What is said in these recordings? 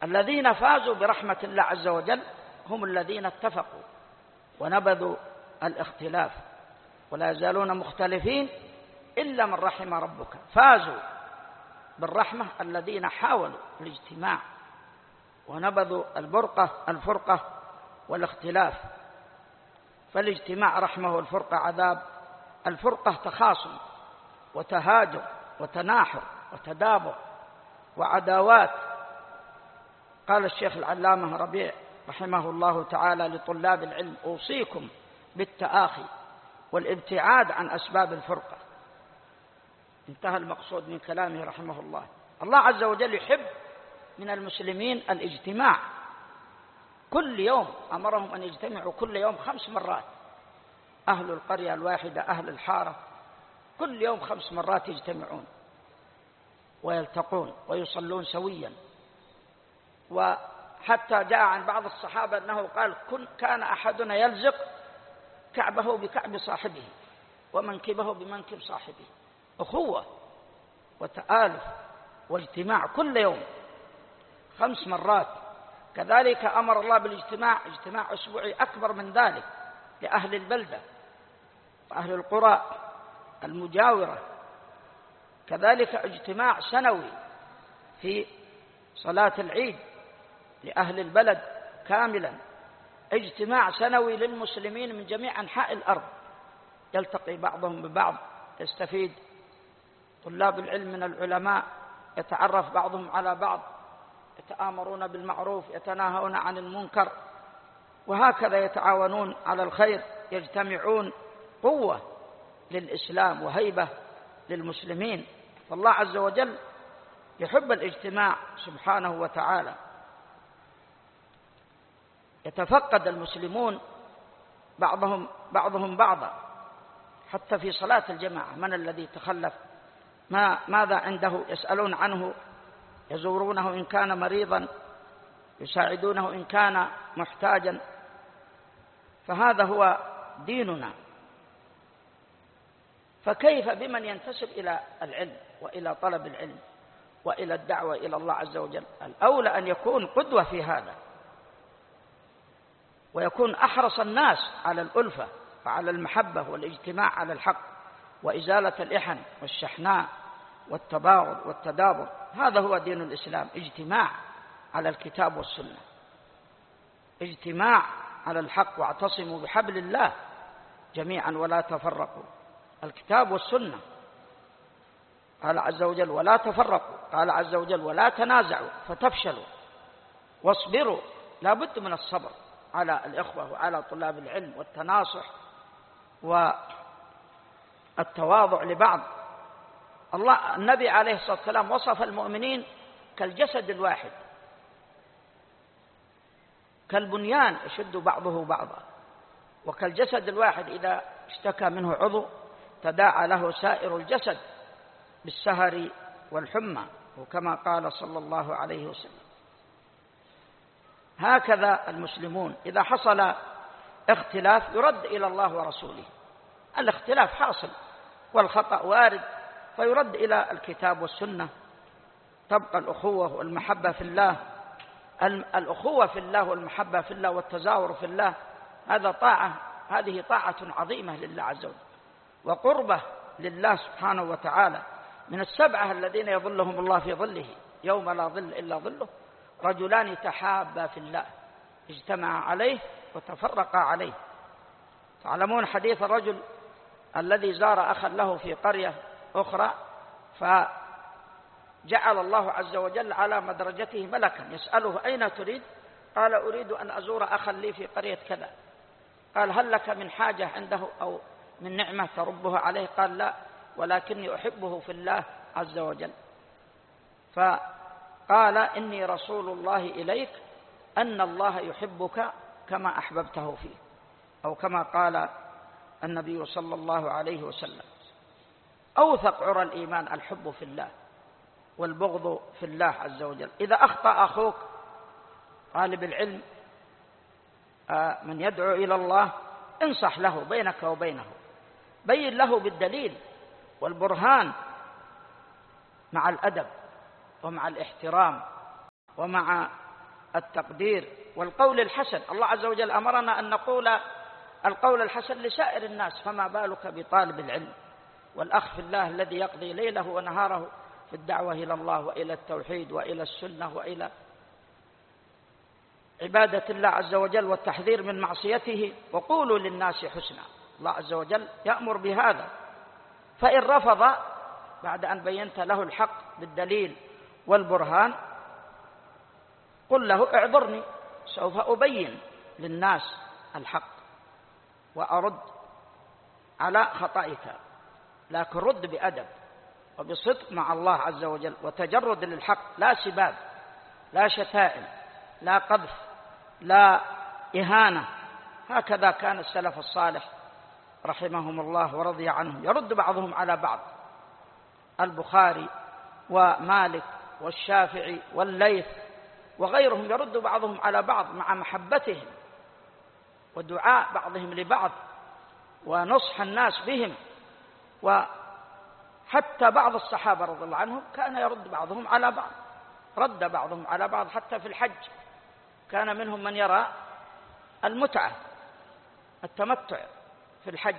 الذين فازوا برحمة الله عز وجل هم الذين اتفقوا ونبذوا الاختلاف، ولا يزالون مختلفين إلا من رحم ربك. فازوا بالرحمة الذين حاولوا الاجتماع ونبذوا الفرقة والاختلاف. فالاجتماع رحمة والفرقة عذاب. الفرقة تخاصم وتهاجر وتناحر وتدابر وعداوات. قال الشيخ العلامة ربيع رحمه الله تعالى لطلاب العلم: أوصيكم بالتآخي والابتعاد عن أسباب الفرقة. انتهى المقصود من كلامه رحمه الله. الله عز وجل يحب من المسلمين الاجتماع. كل يوم أمرهم أن يجتمعوا كل يوم 5 مرات. أهل القرية الواحدة، أهل الحارة، كل يوم 5 مرات يجتمعون ويلتقون ويصلون سويا. وحتى جاء عن بعض الصحابة أنه قال: كان أحدنا يلزق كعبه بكعب صاحبه ومنكبه بمنكب صاحبه. أخوة وتآلف واجتماع كل يوم 5 مرات. كذلك أمر الله بالاجتماع، اجتماع أسبوعي أكبر من ذلك لأهل البلدة وأهل القرى المجاورة. كذلك اجتماع سنوي في صلاة العيد لأهل البلد كاملا. اجتماع سنوي للمسلمين من جميع أنحاء الأرض، يلتقي بعضهم ببعض، يستفيد طلاب العلم من العلماء، يتعرف بعضهم على بعض، يتآمرون بالمعروف، يتناهون عن المنكر، وهكذا يتعاونون على الخير، يجتمعون. قوة للإسلام وهيبة للمسلمين. فالله عز وجل يحب الاجتماع سبحانه وتعالى. يتفقد المسلمون بعضهم بعضا حتى في صلاة الجماعة. من الذي تخلف؟ ماذا عنده؟ يسألون عنه، يزورونه إن كان مريضا، يساعدونه إن كان محتاجا. فهذا هو ديننا. فكيف بمن ينتسب إلى العلم وإلى طلب العلم وإلى الدعوة إلى الله عز وجل؟ الأولى أن يكون قدوة في هذا، ويكون أحرص الناس على الألفة وعلى المحبة والاجتماع على الحق وإزالة الإحن والشحناء والتباغض والتدابر. هذا هو دين الإسلام: اجتماع على الكتاب والسنة، اجتماع على الحق. واعتصموا بحبل الله جميعا ولا تفرقوا. الكتاب والسنة. قال عز وجل: ولا تفرقوا. قال عز وجل: ولا تنازعوا فتفشلوا واصبروا. لا بد من الصبر على الإخوة وعلى طلاب العلم والتناصح والتواضع لبعض. النبي عليه الصلاة والسلام وصف المؤمنين كالجسد الواحد، كالبنيان يشد بعضه بعضا. وكالجسد الواحد إذا اشتكى منه عضو تداعى له سائر الجسد بالسهر والحمى، وكما قال صلى الله عليه وسلم. هكذا المسلمون إذا حصل اختلاف يرد إلى الله ورسوله. الاختلاف حاصل والخطأ وارد، فيرد إلى الكتاب والسنة. تبقى الأخوة والمحبة في الله. الأخوة في الله والمحبة في الله والتزاور في الله، هذه طاعة عظيمة لله عز وجل وقربة لله سبحانه وتعالى. من 7 الذين يظلهم الله في ظله يوم لا ظل إلا ظله: رجلان تحابا في الله اجتمعا عليه وتفرقا عليه. تعلمون حديث الرجل الذي زار أخا له في قرية أخرى، فجعل الله عز وجل على مدرجته ملكا يسأله: أين تريد؟ قال: أريد أن أزور أخا لي في قرية كذا. قال: هل لك من حاجة عنده أو من نعمة تربها عليه؟ قال: لا، ولكني أحبه في الله عز وجل. فقال: إني رسول الله إليك أن الله يحبك كما أحببته فيه، أو كما قال النبي صلى الله عليه وسلم. أوثق عرى الإيمان الحب في الله والبغض في الله عز وجل. إذا أخطأ أخوك طالب العلم من يدعو إلى الله، انصح له بينك وبينه، بين له بالدليل والبرهان مع الأدب ومع الاحترام ومع التقدير والقول الحسن. الله عز وجل أمرنا أن نقول القول الحسن لسائر الناس، فما بالك بطالب العلم والأخ في الله الذي يقضي ليله ونهاره في الدعوة إلى الله وإلى التوحيد وإلى السنة وإلى عبادة الله عز وجل والتحذير من معصيته. وقولوا للناس حسنا، الله عز وجل يأمر بهذا. فإن رفض بعد أن بينت له الحق بالدليل والبرهان قل له اعذرني، سوف أبين للناس الحق وأرد على خطئك، لكن رد بأدب وبصدق مع الله عز وجل وتجرد للحق، لا سباب، لا شتائم، لا قذف، لا إهانة. هكذا كان السلف الصالح رحمهم الله ورضي عنهم، يرد بعضهم على بعض. البخاري ومالك والشافعي والليث وغيرهم يرد بعضهم على بعض مع محبتهم ودعاء بعضهم لبعض ونصح الناس بهم. وحتى بعض الصحابة رضي الله عنهم كان يرد بعضهم على بعض، رد بعضهم على بعض حتى في الحج. كان منهم من يرى المتعة التمتع في الحج،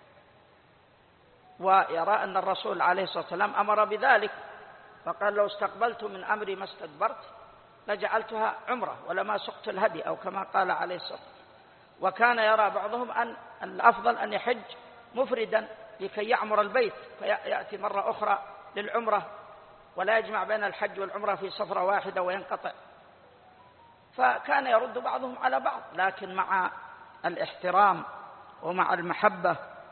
ويرى أن الرسول عليه الصلاة والسلام أمر بذلك، فقال لو استقبلت من أمري ما استدبرت لجعلتها عمرة ولما سقت الهدي، أو كما قال عليه الصلاة والسلام. وكان يرى بعضهم أن الأفضل أن يحج مفردا لكي يعمر البيت، فيأتي مرة أخرى للعمرة ولا يجمع بين الحج والعمرة في سفرة واحدة وينقطع. فكان يرد بعضهم على بعض، لكن مع الاحترام ومع المحبة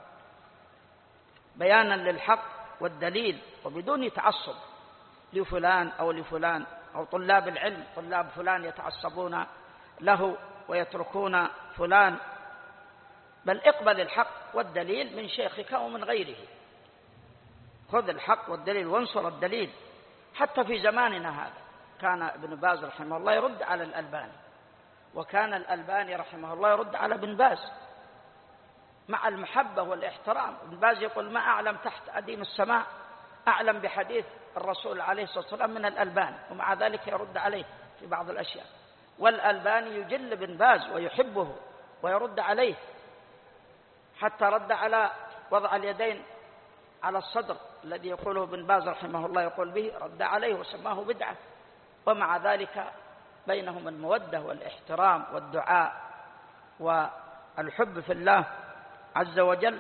بيانا للحق والدليل، وبدون تعصب لفلان أو لفلان أو طلاب العلم. طلاب فلان يتعصبون له ويتركون فلان، بل اقبل الحق والدليل من شيخك ومن غيره. خذ الحق والدليل وانصر الدليل. حتى في زماننا هذا كان ابن باز رحمه الله يرد على الألباني، وكان الألباني رحمه الله يرد على ابن باز مع المحبة والاحترام. ابن باز يقول ما أعلم تحت أديم السماء أعلم بحديث الرسول عليه الصلاة والسلام من الألباني، ومع ذلك يرد عليه في بعض الأشياء. والألباني يجل ابن باز ويحبه ويرد عليه، حتى رد على وضع اليدين على الصدر الذي يقوله ابن باز رحمه الله يقول به، رد عليه وسماه بدعة. ومع ذلك بينهم المودة والاحترام والدعاء والحب في الله عز وجل.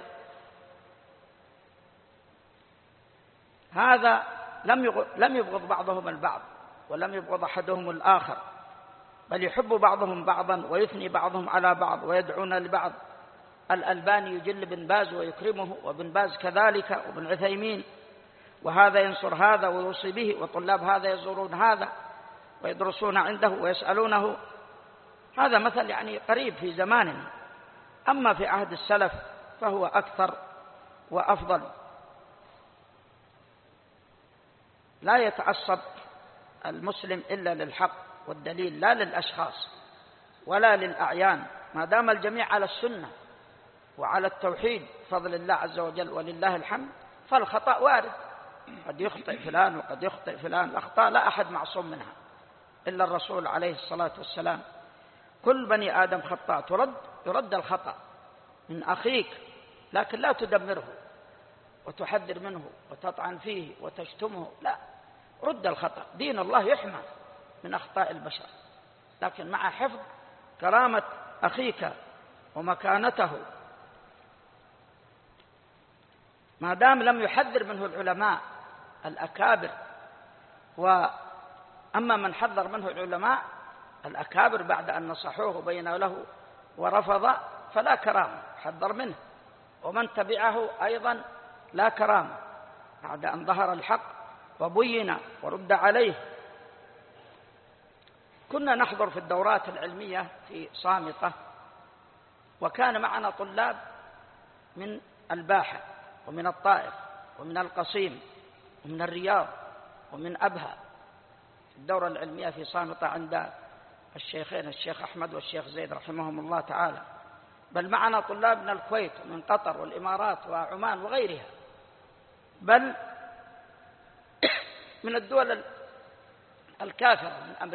هذا لم يبغض بعضهم البعض ولم يبغض أحدهم الآخر، بل يحب بعضهم بعضا ويثني بعضهم على بعض ويدعون لبعض. الألباني يجل ابن باز ويكرمه، وابن باز كذلك، وابن عثيمين، وهذا ينصر هذا ويوصي به، وطلاب هذا يزورون هذا ويدرسون عنده ويسألونه. هذا مثل يعني قريب في زماننا. أما في عهد السلف فهو أكثر وأفضل. لا يتعصب المسلم إلا للحق والدليل، لا للأشخاص ولا للأعيان، ما دام الجميع على السنة وعلى التوحيد فضل الله عز وجل ولله الحمد. فالخطأ وارد، قد يخطئ فلان وقد يخطئ فلان. الأخطاء لا أحد معصوم منها إلا الرسول عليه الصلاة والسلام. كل بني آدم خطاء، يرد الخطأ من أخيك، لكن لا تدمره وتحذر منه وتطعن فيه وتشتمه، لا، رد الخطأ. دين الله يحمى من أخطاء البشر، لكن مع حفظ كرامة أخيك ومكانته. ما دام لم يحذر منه العلماء الأكابر. وأما من حذر منه العلماء الأكابر بعد أن نصحوه وبينوا له ورفض فلا كرامة، حذر منه. ومن تبعه أيضا لا كرامة بعد أن ظهر الحق وبين ورد عليه. كنا نحضر في الدورات العلمية في صامتة، وكان معنا طلاب من الباحة ومن الطائف ومن القصيم ومن الرياض ومن أبها. الدورة العلمية في صامتة عند الشيخين الشيخ أحمد والشيخ زيد رحمهم الله تعالى. بل معنا طلاب من الكويت ومن قطر والإمارات وعمان وغيرها، بل من الدول الكافرة من أمريكا